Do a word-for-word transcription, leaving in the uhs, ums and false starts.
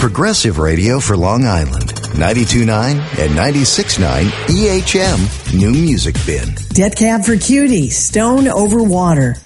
Progressive Radio for Long Island. ninety-two point nine and ninety-six point nine E H M New Music Bin. Debt Cab for Cutie, Stone Over Water.